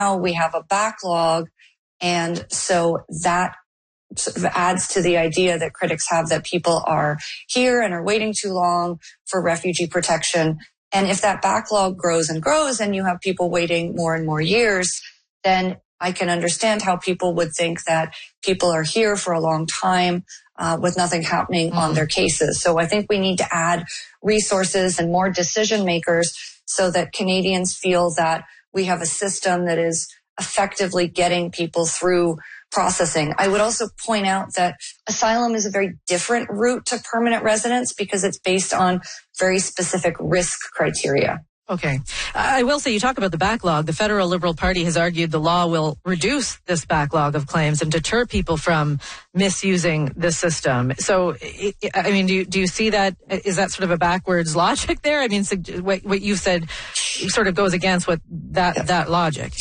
we have a backlog. And so that sort of adds to the idea that critics have that people are here and are waiting too long for refugee protection. And if that backlog grows and grows and you have people waiting more and more years, then I can understand how people would think that people are here for a long time with nothing happening on their cases. So I think we need to add resources and more decision makers so that Canadians feel that we have a system that is effectively getting people through processing. I would also point out that asylum is a very different route to permanent residence because it's based on very specific risk criteria. Okay. I will say, you talk about the backlog. The federal Liberal Party has argued the law will reduce this backlog of claims and deter people from misusing the system. So, I mean, do you see that? Is that sort of a backwards logic there? I mean, what you said sort of goes against what that logic.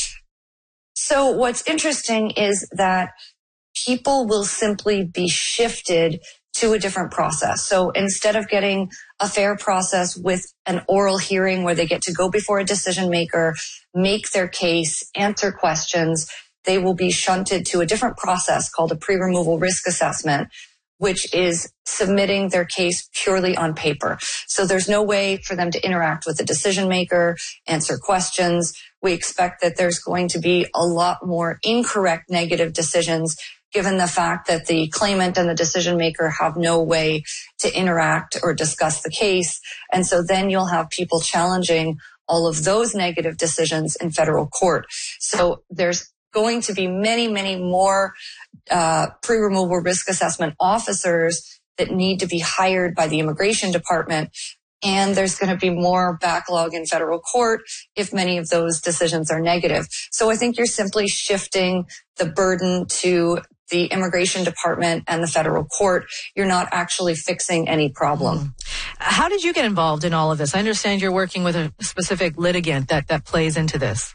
So what's interesting is that people will simply be shifted to a different process. So instead of getting a fair process with an oral hearing where they get to go before a decision maker, make their case, answer questions, they will be shunted to a different process called a pre-removal risk assessment, which is submitting their case purely on paper. So there's no way for them to interact with the decision maker, answer questions. We expect that there's going to be a lot more incorrect negative decisions given the fact that the claimant and the decision maker have no way to interact or discuss the case. And so then you'll have people challenging all of those negative decisions in federal court. So there's going to be many, many more pre-removal risk assessment officers that need to be hired by the Immigration Department. And there's going to be more backlog in federal court if many of those decisions are negative. So I think you're simply shifting the burden to the Immigration Department and the federal court. You're not actually fixing any problem. How did you get involved in all of this? I understand you're working with a specific litigant that plays into this.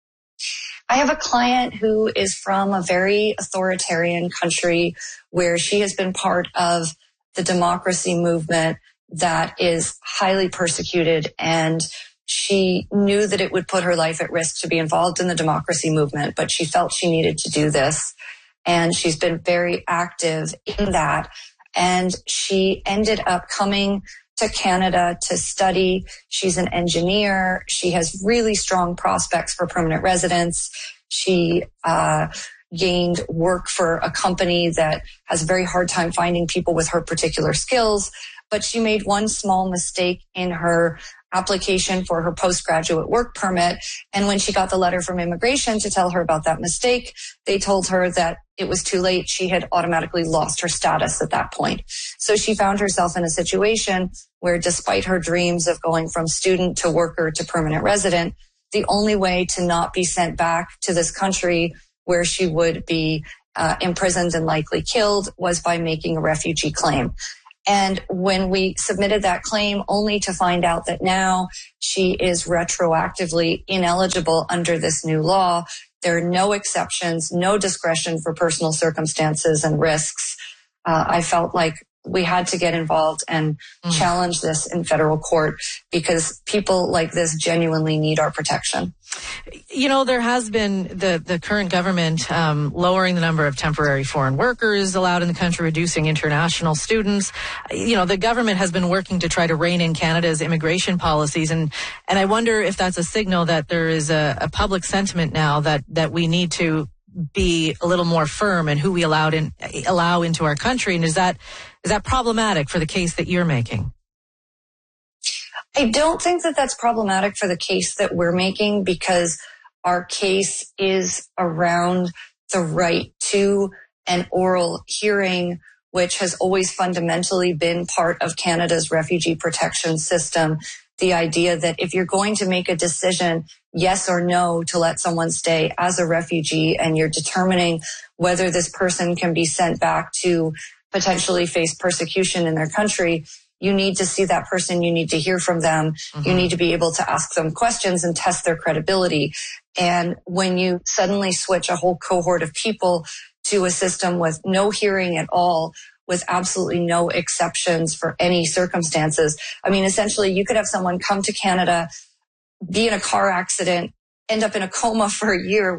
I have a client who is from a very authoritarian country where she has been part of the democracy movement that is highly persecuted, and she knew that it would put her life at risk to be involved in the democracy movement, but she felt she needed to do this. And she's been very active in that. And she ended up coming to Canada to study. She's an engineer. She has really strong prospects for permanent residence. She gained work for a company that has a very hard time finding people with her particular skills. But she made one small mistake in her application for her postgraduate work permit. And when she got the letter from immigration to tell her about that mistake, they told her that it was too late. She had automatically lost her status at that point. So she found herself in a situation where, despite her dreams of going from student to worker to permanent resident, the only way to not be sent back to this country where she would be imprisoned and likely killed was by making a refugee claim. And when we submitted that claim, only to find out that now she is retroactively ineligible under this new law, there are no exceptions, no discretion for personal circumstances and risks. I felt like we had to get involved and challenge this in federal court because people like this genuinely need our protection. You know, there has been the current government lowering the number of temporary foreign workers allowed in the country, reducing international students. You know, the government has been working to try to rein in Canada's immigration policies. And I wonder if that's a signal that there is a public sentiment now that we need to be a little more firm in who we allow into our country. And is that problematic for the case that you're making? I don't think that that's problematic for the case that we're making because our case is around the right to an oral hearing, which has always fundamentally been part of Canada's refugee protection system. The idea that if you're going to make a decision, yes or no, to let someone stay as a refugee, and you're determining whether this person can be sent back to potentially face persecution in their country, you need to see that person. You need to hear from them. You need to be able to ask them questions and test their credibility. And when you suddenly switch a whole cohort of people to a system with no hearing at all, with absolutely no exceptions for any circumstances, I mean, essentially, you could have someone come to Canada, be in a car accident, end up in a coma for a year